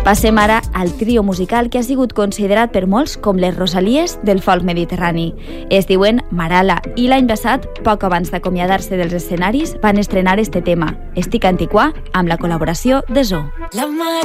Passem ara al trio musical que ha sigut considerat per molts com les Rosalies del folk mediterrani. Es diuen Marala i l'any passat, poc abans d'acomiadar-se dels escenaris, van estrenar este tema, Estic Antiquà, amb la col·laboració de Zo.